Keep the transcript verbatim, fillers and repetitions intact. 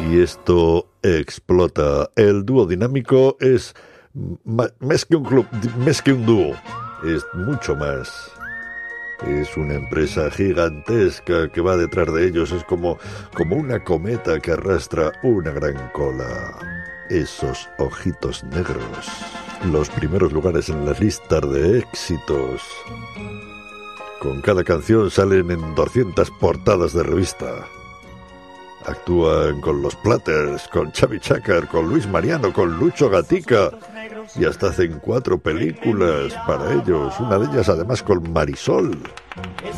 y esto explota. El dúo dinámico es más que un club, más que un dúo, es mucho más. Es una empresa gigantesca que va detrás de ellos, es como, como una cometa que arrastra una gran cola. Esos ojitos negros, los primeros lugares en las listas de éxitos. Con cada canción salen en doscientas portadas de revista. Actúan con los Platters, con Xavi Chácar, con Luis Mariano, con Lucho Gatica, y hasta hacen cuatro películas para ellos, una de ellas además con Marisol.